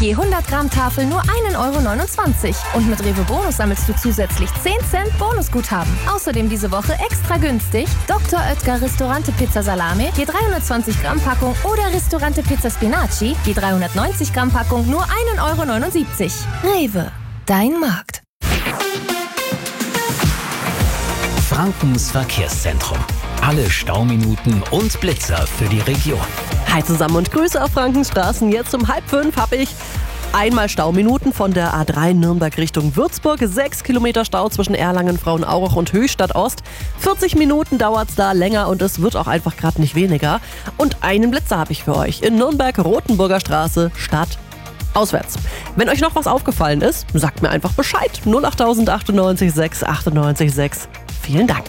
Je 100 Gramm Tafel nur 1,29 € und mit Rewe Bonus sammelst du zusätzlich 10 Cent Bonusguthaben. Außerdem diese Woche extra günstig Dr. Oetker Ristorante Pizza Salame, je 320 Gramm Packung oder Ristorante Pizza Spinaci, je 390 Gramm Packung nur 1,79 €. Rewe, dein Markt. Frankens Verkehrszentrum. Alle Stauminuten und Blitzer für die Region. Hi zusammen und Grüße auf Frankens Straßen. Jetzt um 4:30 habe ich einmal Stauminuten von der A3 Nürnberg Richtung Würzburg. 6 Kilometer Stau zwischen Erlangen, Frauenaurach und Höchstadt Ost. 40 Minuten dauert es da länger und es wird auch einfach gerade nicht weniger. Und einen Blitzer habe ich für euch. In Nürnberg, Rotenburger Straße, Stadt. Auswärts. Wenn euch noch was aufgefallen ist, sagt mir einfach Bescheid. 08098 6 98 6. Vielen Dank.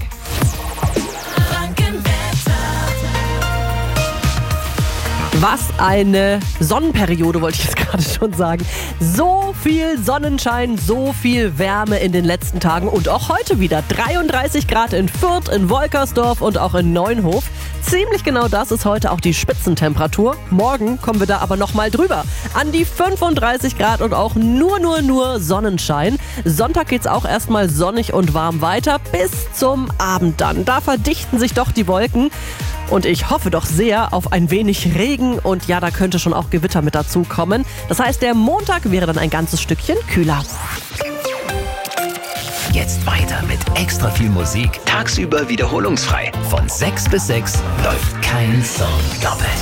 Was eine Sonnenperiode, wollte ich jetzt gerade schon sagen. So viel Sonnenschein, so viel Wärme in den letzten Tagen und auch heute wieder. 33 Grad in Fürth, in Wolkersdorf und auch in Neunhof. Ziemlich genau das ist heute auch die Spitzentemperatur. Morgen kommen wir da aber nochmal drüber. An die 35 Grad und auch nur Sonnenschein. Sonntag geht's auch erstmal sonnig und warm weiter bis zum Abend dann. Da verdichten sich doch die Wolken. Und ich hoffe doch sehr auf ein wenig Regen und ja, da könnte schon auch Gewitter mit dazu kommen. Das heißt, der Montag wäre dann ein ganzes Stückchen kühler. Jetzt weiter mit extra viel Musik. Tagsüber wiederholungsfrei. Von 6 bis 6 läuft kein Song doppelt.